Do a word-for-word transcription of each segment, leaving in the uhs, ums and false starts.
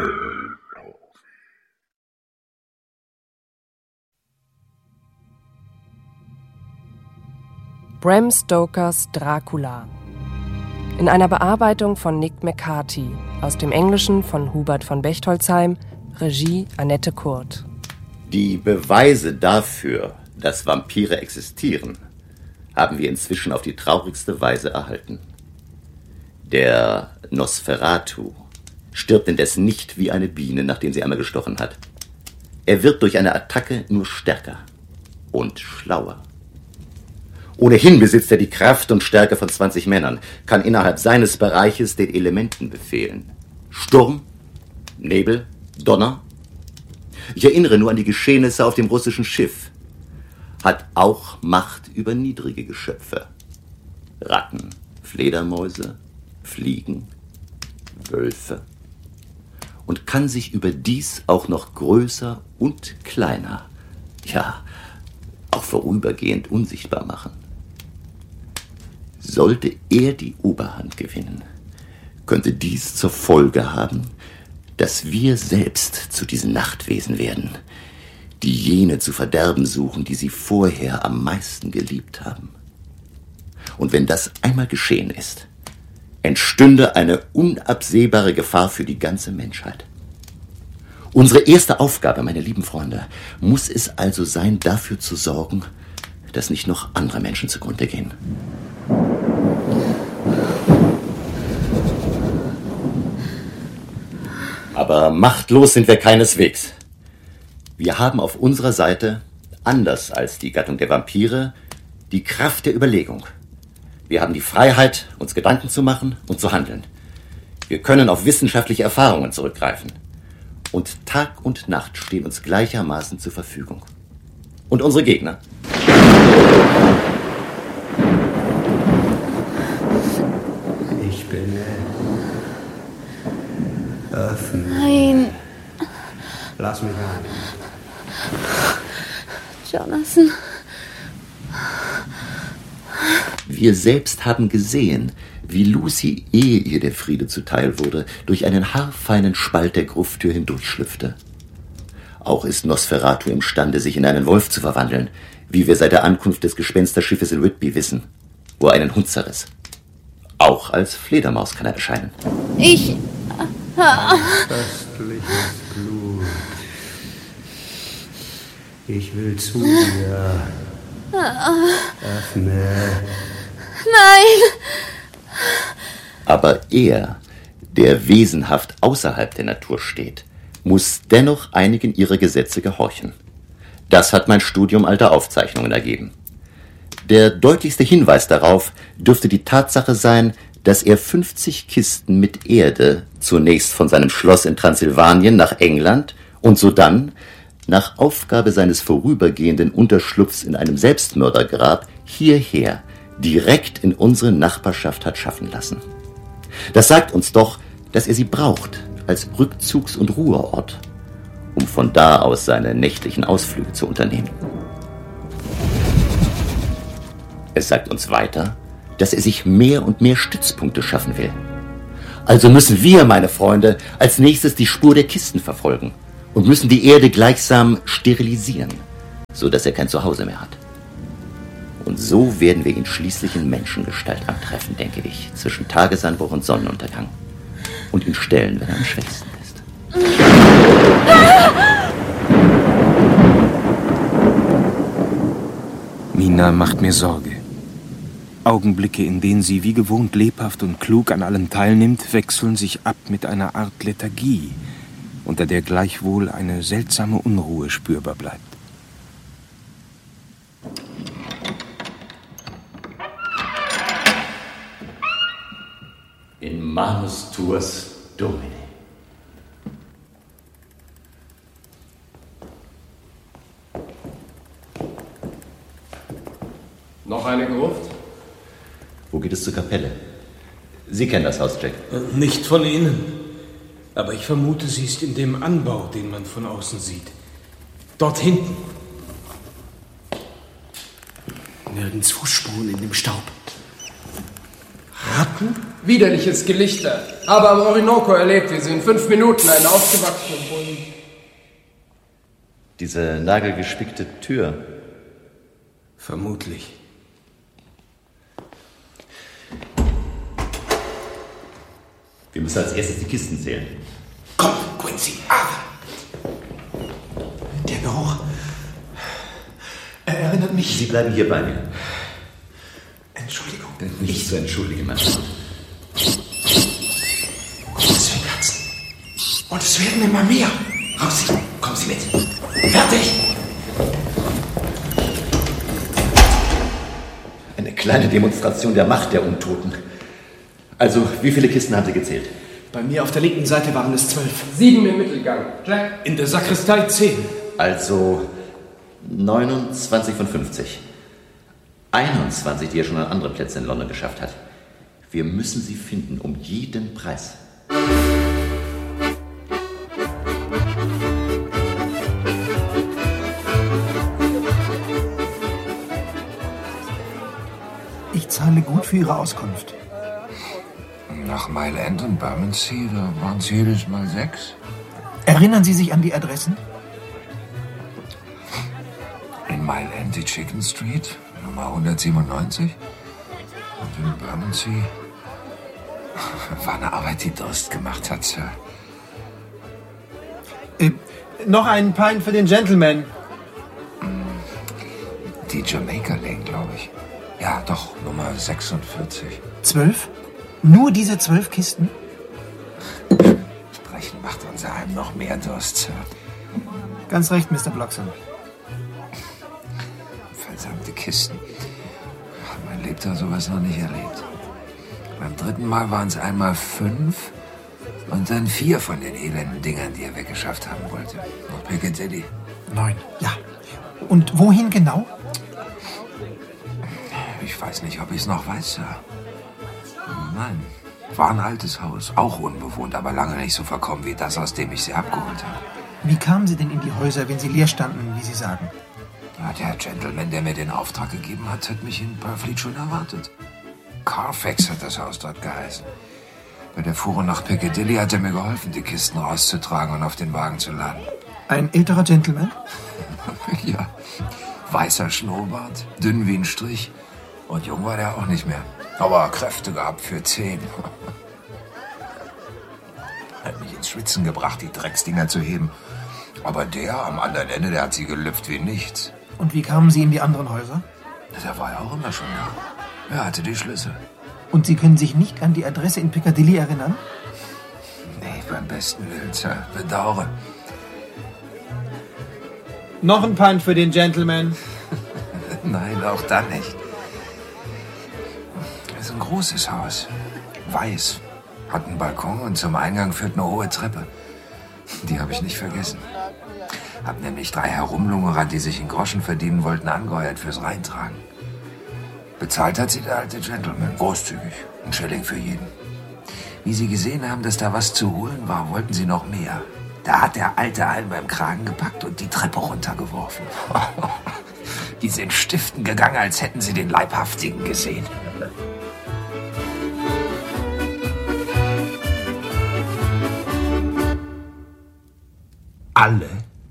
Bram Stokers Dracula. In einer Bearbeitung von Nick McCarthy, aus dem Englischen von Hubert von Bechtolzheim, Regie Annette Kurt. Die Beweise dafür, dass Vampire existieren, haben wir inzwischen auf die traurigste Weise erhalten. Der Nosferatu stirbt indes nicht wie eine Biene, nachdem sie einmal gestochen hat. Er wird durch eine Attacke nur stärker und schlauer. Ohnehin besitzt er die Kraft und Stärke von zwanzig Männern, kann innerhalb seines Bereiches den Elementen befehlen. Sturm, Nebel, Donner. Ich erinnere nur an die Geschehnisse auf dem russischen Schiff. Hat auch Macht über niedrige Geschöpfe. Ratten, Fledermäuse, Fliegen, Wölfe. Und kann sich überdies auch noch größer und kleiner, ja, auch vorübergehend unsichtbar machen. Sollte er die Oberhand gewinnen, könnte dies zur Folge haben, dass wir selbst zu diesen Nachtwesen werden, die jene zu verderben suchen, die sie vorher am meisten geliebt haben. Und wenn das einmal geschehen ist, entstünde eine unabsehbare Gefahr für die ganze Menschheit. Unsere erste Aufgabe, meine lieben Freunde, muss es also sein, dafür zu sorgen, dass nicht noch andere Menschen zugrunde gehen. Aber machtlos sind wir keineswegs. Wir haben auf unserer Seite, anders als die Gattung der Vampire, die Kraft der Überlegung. Wir haben die Freiheit, uns Gedanken zu machen und zu handeln. Wir können auf wissenschaftliche Erfahrungen zurückgreifen. Und Tag und Nacht stehen uns gleichermaßen zur Verfügung. Und unsere Gegner? Ich bin... Öffnen. Nein. Lass mich rein. Jonathan. Wir selbst haben gesehen, wie Lucy, ehe ihr der Friede zuteil wurde, durch einen haarfeinen Spalt der Grufttür hindurchschlüpfte. Auch ist Nosferatu imstande, sich in einen Wolf zu verwandeln, wie wir seit der Ankunft des Gespensterschiffes in Whitby wissen, wo er einen Hund zerriss. Auch als Fledermaus kann er erscheinen. Ich... Köstliches Blut. Ich will zu dir. Öffne. Nein! Aber er, der wesenhaft außerhalb der Natur steht, muss dennoch einigen ihrer Gesetze gehorchen. Das hat mein Studium alter Aufzeichnungen ergeben. Der deutlichste Hinweis darauf dürfte die Tatsache sein, dass er fünfzig Kisten mit Erde zunächst von seinem Schloss in Transsilvanien nach England und sodann, nach Aufgabe seines vorübergehenden Unterschlupfs in einem Selbstmördergrab, hierher, direkt in unsere Nachbarschaft hat schaffen lassen. Das sagt uns doch, dass er sie braucht als Rückzugs- und Ruheort, um von da aus seine nächtlichen Ausflüge zu unternehmen. Es sagt uns weiter, dass er sich mehr und mehr Stützpunkte schaffen will. Also müssen wir, meine Freunde, als nächstes die Spur der Kisten verfolgen und müssen die Erde gleichsam sterilisieren, so dass er kein Zuhause mehr hat. Und so werden wir ihn schließlich in Menschengestalt antreffen, denke ich, zwischen Tagesanbruch und Sonnenuntergang. Und ihn stellen, wenn er am schwächsten ist. Mina macht mir Sorge. Augenblicke, in denen sie wie gewohnt lebhaft und klug an allem teilnimmt, wechseln sich ab mit einer Art Lethargie, unter der gleichwohl eine seltsame Unruhe spürbar bleibt. In manus tuas Domine. Noch eine Gruft? Wo geht es zur Kapelle? Sie kennen das Haus, Jack. Nicht von innen. Aber ich vermute, sie ist in dem Anbau, den man von außen sieht. Dort hinten. Nirgends Fußspuren in dem Staub. Ratten? Widerliches Gelichter. Habe am Orinoco erlebt, wie sie in fünf Minuten einen aufgewachsenen Bullen... Diese nagelgespickte Tür. Vermutlich. Wir müssen als erstes die Kisten zählen. Komm, Quincy, ah! Der Geruch. Er erinnert mich... Sie bleiben hier bei mir. Entschuldigung. Nichts zu entschuldigen, mein Freund. Das sind Katzen. Und es werden immer mehr. Raus, kommen Sie mit. Fertig! Eine kleine Demonstration der Macht der Untoten. Also, wie viele Kisten haben Sie gezählt? Bei mir auf der linken Seite waren es zwölf. Sieben im Mittelgang. Jack? In der Sakristei zehn. Also neunundzwanzig von fünfzig. einundzwanzig, die er schon an anderen Plätzen in London geschafft hat. Wir müssen sie finden, um jeden Preis. Ich zahle gut für Ihre Auskunft. Nach Mile End und Bermondsey, da waren es jedes Mal sechs. Erinnern Sie sich an die Adressen? In Mile End die Chicken Street, Nummer hundertsiebenundneunzig. Und in Bermondsey war eine Arbeit, die Durst gemacht hat, Sir. Äh, noch einen Pint für den Gentleman. Die Jamaica Lane, glaube ich. Ja, doch, Nummer sechsundvierzig. Zwölf? Nur diese zwölf Kisten? Sprechen macht unser Heim noch mehr Durst, Sir. Ganz recht, Mister Bloxham. Verdammte Kisten. Man lebt da sowas noch nicht erlebt. Beim dritten Mal waren es einmal fünf und dann vier von den elenden Dingern, die er weggeschafft haben wollte. Noch Piccadilly. Neun. Ja. Und wohin genau? Ich weiß nicht, ob ich es noch weiß, Sir. Nein. War ein altes Haus. Auch unbewohnt, aber lange nicht so verkommen wie das, aus dem ich sie abgeholt habe. Wie kamen Sie denn in die Häuser, wenn sie leer standen, wie Sie sagen? Ja, der Gentleman, der mir den Auftrag gegeben hat, hat mich in Purfleet schon erwartet. Carfax hat das Haus dort geheißen. Bei der Fuhre nach Piccadilly hat er mir geholfen, die Kisten rauszutragen und auf den Wagen zu laden. Ein älterer Gentleman? Ja. Weißer Schnurrbart, dünn wie ein Strich. Und jung war der auch nicht mehr. Aber Kräfte gehabt für zehn. Hat mich ins Schwitzen gebracht, die Drecksdinger zu heben. Aber der am anderen Ende, der hat sie gelüpft wie nichts. Und wie kamen Sie in die anderen Häuser? Der war ja auch immer schon da. Er hatte die Schlüssel. Und Sie können sich nicht an die Adresse in Piccadilly erinnern? Nee, beim besten Willen, Sir. Bedauere. Noch ein Pint für den Gentleman. Nein, auch dann nicht. Es ist ein großes Haus. Weiß. Hat einen Balkon und zum Eingang führt eine hohe Treppe. Die habe ich nicht vergessen. Hab nämlich drei Herumlungerer, die sich in Groschen verdienen wollten, angeheuert fürs Reintragen. Bezahlt hat sie der alte Gentleman. Großzügig. Ein Schilling für jeden. Wie sie gesehen haben, dass da was zu holen war, wollten sie noch mehr. Da hat der alte einen beim Kragen gepackt und die Treppe runtergeworfen. Die sind stiften gegangen, als hätten sie den Leibhaftigen gesehen. Alle?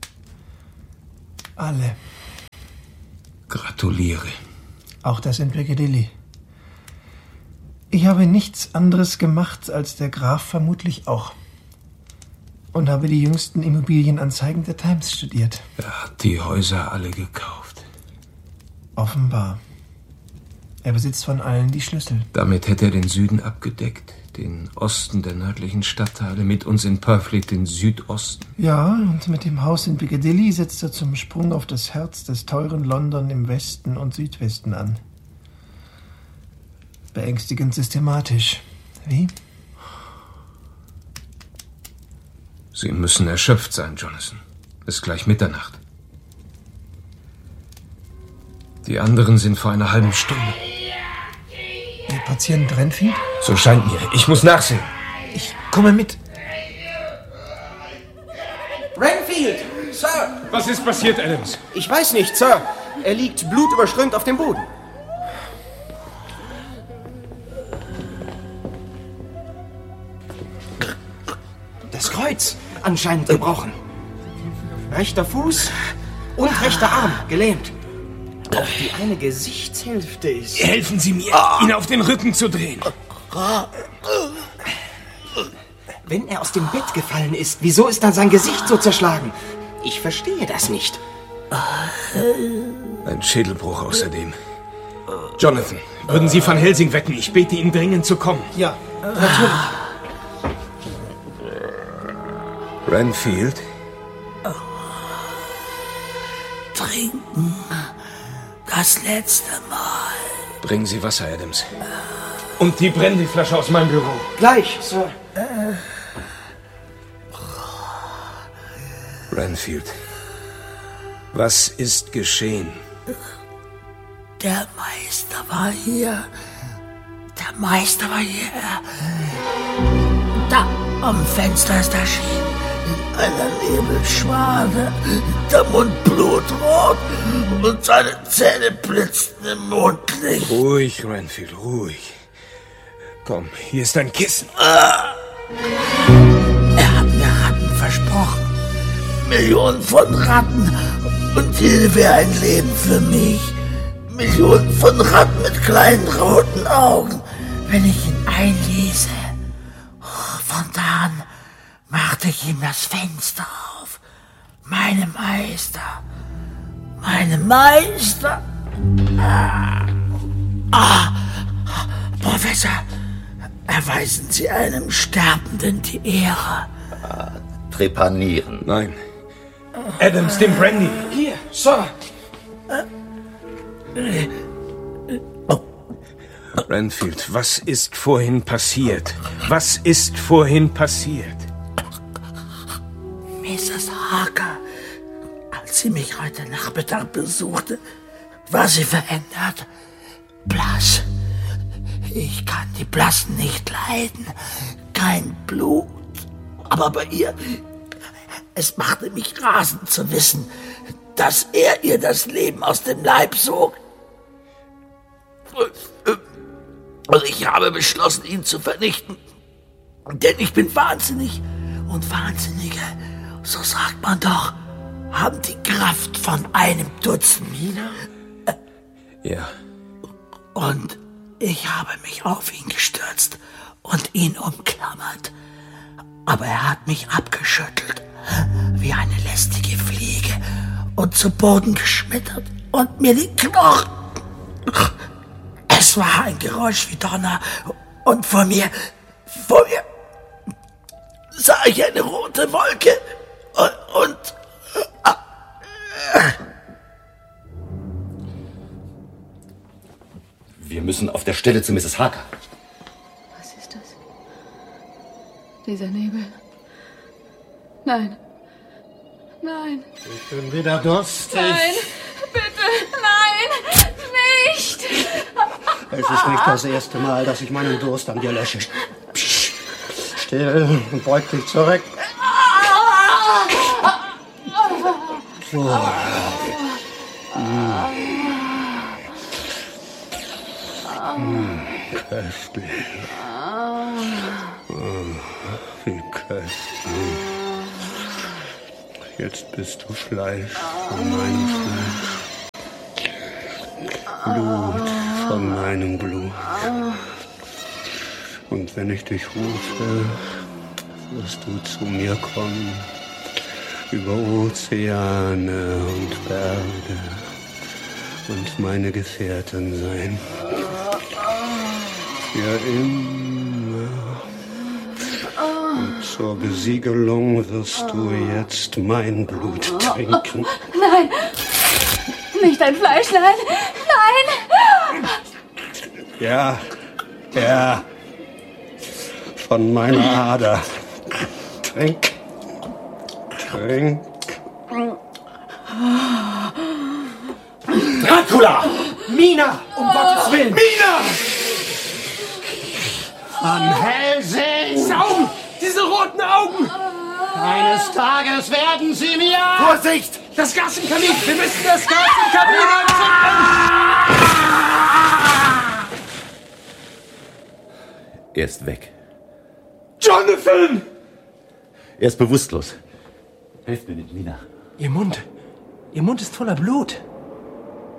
Alle. Gratuliere. Auch das in Piccadilly. Ich habe nichts anderes gemacht, als der Graf vermutlich auch. Und habe die jüngsten Immobilienanzeigen der Times studiert. Er hat die Häuser alle gekauft. Offenbar. Er besitzt von allen die Schlüssel. Damit hätte er den Süden abgedeckt, den Osten der nördlichen Stadtteile, mit uns in Purfleet den Südosten. Ja, und mit dem Haus in Piccadilly setzt er zum Sprung auf das Herz des teuren London im Westen und Südwesten an. Beängstigend systematisch. Wie? Sie müssen erschöpft sein, Jonathan. Es ist gleich Mitternacht. Die anderen sind vor einer halben Stunde. Der Patient Renfield? So scheint mir. Ich muss nachsehen. Ich komme mit. Renfield! Sir! Was ist passiert, Adams? Ich weiß nicht, Sir. Er liegt blutüberströmt auf dem Boden. anscheinend gebrochen. Rechter Fuß und rechter Arm gelähmt. Auch die eine Gesichtshälfte ist... Helfen Sie mir, ihn auf den Rücken zu drehen. Wenn er aus dem Bett gefallen ist, wieso ist dann sein Gesicht so zerschlagen? Ich verstehe das nicht. Ein Schädelbruch außerdem. Jonathan, würden Sie Van Helsing wecken? Ich bete ihn dringend zu kommen. Ja, natürlich. Renfield? Trinken. Das letzte Mal. Bringen Sie Wasser, Adams. Und die Brandyflasche aus meinem Büro. Gleich, Sir. Renfield, was ist geschehen? Der Meister war hier. Der Meister war hier. Da am Fenster ist erschienen. In einer Nebelschwade. Der Mund blutrot und seine Zähne blitzten im Mondlicht. Ruhig, Renfield, ruhig. Komm, hier ist ein Kissen. Ah. Er hat mir Ratten versprochen. Millionen von Ratten. Und jede wäre ein Leben für mich. Millionen von Ratten mit kleinen roten Augen. Wenn ich ihn einließe. Von da an machte ich ihm das Fenster auf. Meine Meister. Meine Meister. Ah, ah. Professor, erweisen Sie einem Sterbenden die Ehre. Ah, trepanieren. Nein. Adams, dem Brandy. Hier, Sir. Renfield, was ist vorhin passiert? Was ist vorhin passiert? Misses Harker, als sie mich heute Nachmittag besuchte, war sie verändert. Blass. Ich kann die Blassen nicht leiden. Kein Blut. Aber bei ihr, es machte mich rasend zu wissen, dass er ihr das Leben aus dem Leib sog. Und ich habe beschlossen, ihn zu vernichten. Denn ich bin wahnsinnig. Und Wahnsinnige, so sagt man doch, haben die Kraft von einem Dutzend. Mina? Ja. Und ich habe mich auf ihn gestürzt und ihn umklammert. Aber er hat mich abgeschüttelt, wie eine lästige Fliege, und zu Boden geschmettert und mir die Knochen. Es war ein Geräusch wie Donner, und vor mir, vor mir sah ich eine rote Wolke und... und äh, Wir müssen auf der Stelle zu Misses Harker. Was ist das? Dieser Nebel. Nein. Nein. Ich bin wieder durstig. Nein. Bitte. Nein. Nicht. Es ist nicht das erste Mal, dass ich meinen Durst an dir lösche. Psch, still und beug dich zurück. So. Hm. Hm, köstlich. Oh, wie köstlich. Jetzt bist du Fleisch von meinem Fleisch. Blut von meinem Blut. Und wenn ich dich rufe, wirst du zu mir kommen. Über Ozeane und Berge. Und meine Gefährtin sein. Für immer. Und zur Besiegelung wirst du jetzt mein Blut trinken. Nein. Nicht dein Fleisch, nein. Nein. Ja, ja. Von meiner Ader. Trink. Trink. Dracula! Mina! Um Gottes Willen! Mina! Van Helsing! Saugen! Diese roten Augen! Eines Tages werden sie mir... Vorsicht! Das Gas im Kamin! Wir müssen das Gas im Kamin anzünden! Er ist weg. Jonathan! Er ist bewusstlos. Helft mir mit Mina. Ihr Mund. Ihr Mund ist voller Blut.